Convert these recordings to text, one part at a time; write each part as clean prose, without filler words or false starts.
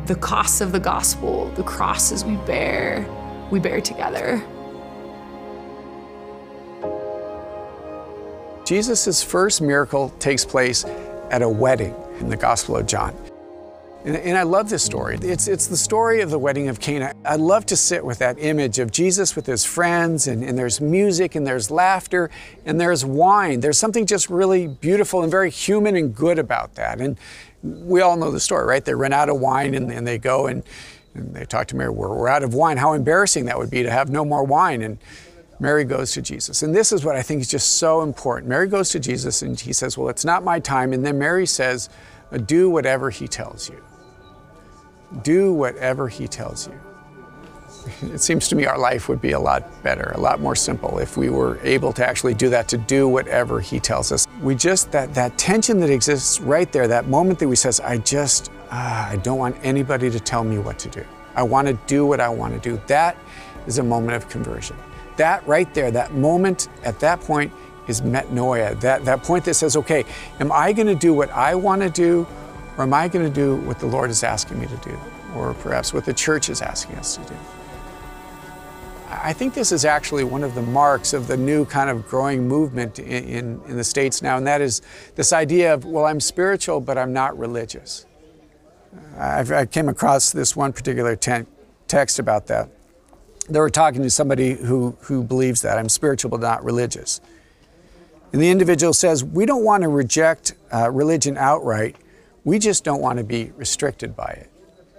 the costs of the gospel, the crosses we bear together. Jesus' first miracle takes place at a wedding in the Gospel of John. And I love this story. It's the story of the wedding of Cana. I love to sit with that image of Jesus with his friends, and there's music, and there's laughter, and there's wine. There's something just really beautiful and very human and good about that. And we all know the story, right? They run out of wine, and they go and they talk to Mary, we're out of wine. How embarrassing that would be to have no more wine. And Mary goes to Jesus. And this is what I think is just so important. Mary goes to Jesus, and he says, well, it's not my time. And then Mary says, do whatever he tells you. Do whatever he tells you. It seems to me our life would be a lot better, a lot more simple if we were able to actually do that, to do whatever he tells us. We just, that tension that exists right there, that moment that we says, I don't want anybody to tell me what to do. I want to do what I want to do. That is a moment of conversion. That right there, that moment at that point is metanoia. That point that says, okay, am I going to do what I want to do, or am I going to do what the Lord is asking me to do, or perhaps what the church is asking us to do? I think this is actually one of the marks of the new kind of growing movement in the States now, and that is this idea of, well, I'm spiritual, but I'm not religious. I came across this one particular text about that. They were talking to somebody who believes that, I'm spiritual, but not religious. And the individual says, we don't want to reject religion outright, we just don't want to be restricted by it.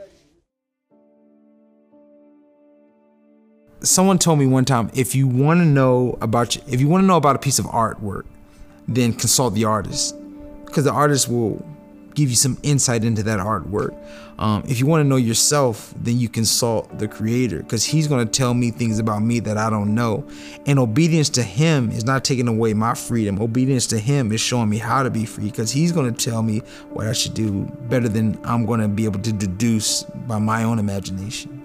Someone told me one time, if you want to know about a piece of artwork, then consult the artist, because the artist will give you some insight into that artwork. If you want to know yourself, then you consult the creator, because he's going to tell me things about me that I don't know. And obedience to him is not taking away my freedom. Obedience to him is showing me how to be free, because he's going to tell me what I should do better than I'm going to be able to deduce by my own imagination.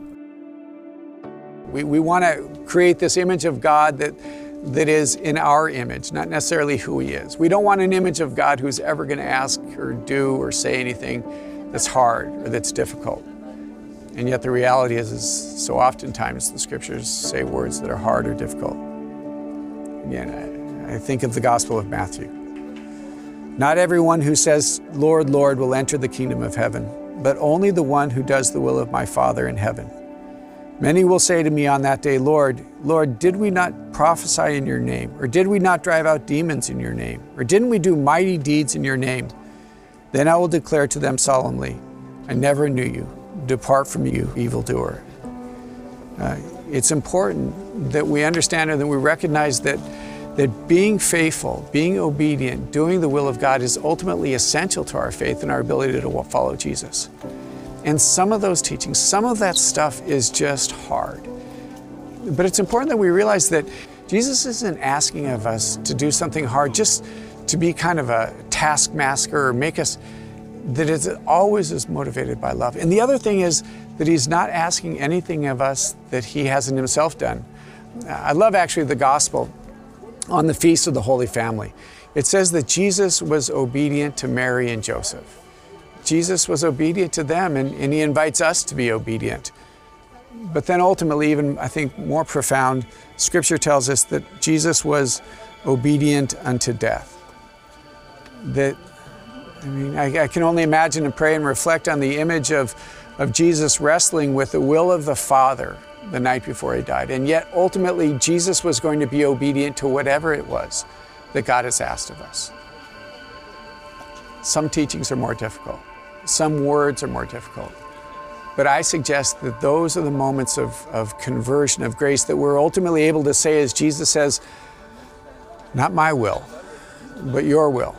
We want to create this image of God that is in our image, not necessarily who he is. We don't want an image of God who's ever going to ask or do or say anything that's hard or that's difficult. And yet the reality is so oftentimes the scriptures say words that are hard or difficult. Again, I think of the Gospel of Matthew. Not everyone who says, Lord, Lord, will enter the kingdom of heaven, but only the one who does the will of my Father in heaven. Many will say to me on that day, Lord, Lord, did we not prophesy in your name? Or did we not drive out demons in your name? Or didn't we do mighty deeds in your name? Then I will declare to them solemnly, I never knew you. Depart from you, evildoer. It's important that we understand and that we recognize that being faithful, being obedient, doing the will of God is ultimately essential to our faith and our ability to follow Jesus. And some of those teachings, some of that stuff is just hard. But it's important that we realize that Jesus isn't asking of us to do something hard just to be kind of a taskmaster or make us, that it always is motivated by love. And the other thing is that he's not asking anything of us that he hasn't himself done. I love actually the gospel on the Feast of the Holy Family. It says that Jesus was obedient to Mary and Joseph. Jesus was obedient to them, and he invites us to be obedient. But then ultimately, even I think more profound, Scripture tells us that Jesus was obedient unto death. I can only imagine and pray and reflect on the image of Jesus wrestling with the will of the Father the night before he died. And yet ultimately, Jesus was going to be obedient to whatever it was that God has asked of us. Some teachings are more difficult. Some words are more difficult. But I suggest that those are the moments of conversion, of grace, that we're ultimately able to say, as Jesus says, not my will, but your will.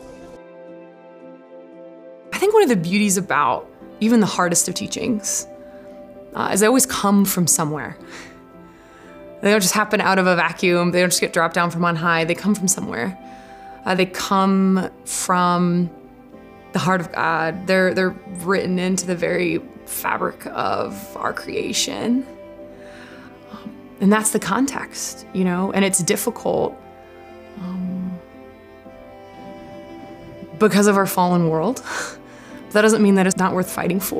I think one of the beauties about even the hardest of teachings is they always come from somewhere. They don't just happen out of a vacuum. They don't just get dropped down from on high. They come from somewhere. They come from the heart of God. They're written into the very fabric of our creation. And that's the context, you know, and it's difficult because of our fallen world. That doesn't mean that it's not worth fighting for.